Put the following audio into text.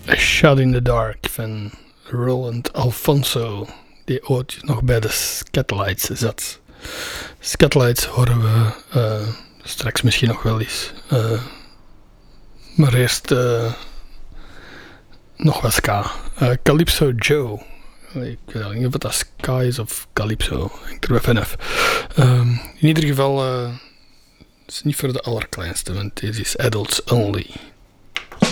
A Shot in the Dark van Roland Alfonso, die ooit nog bij de Scatlights zat. Scatlights horen we straks misschien nog wel eens. Maar eerst nog wat ska. Calypso Joe. Ik weet niet of dat ska is of Calypso. Ik er even af. In ieder geval, het is niet voor de allerkleinste, want dit is Adults Only.